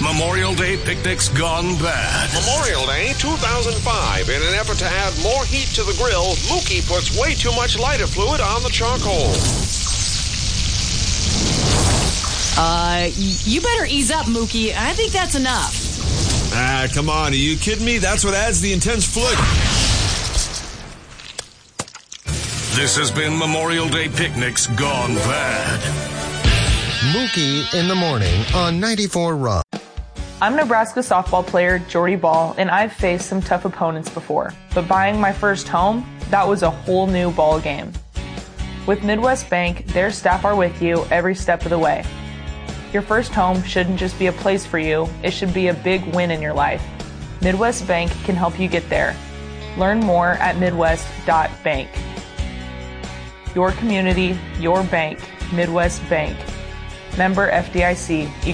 Memorial Day picnics gone bad. Memorial Day 2005. In an effort to add more heat to the grill, Mookie puts way too much lighter fluid on the charcoal. You better ease up, Mookie. I think that's enough. Come on. Are you kidding me? That's what adds the intense flick. This has been Memorial Day picnics gone bad. Mookie in the morning on 94 Rock. I'm Nebraska softball player Jordy Ball, and I've faced some tough opponents before. But buying my first home, that was a whole new ball game. With Midwest Bank, their staff are with you every step of the way. Your first home shouldn't just be a place for you, it should be a big win in your life. Midwest Bank can help you get there. Learn more at midwest.bank. Your community, your bank, Midwest Bank. Member FDIC.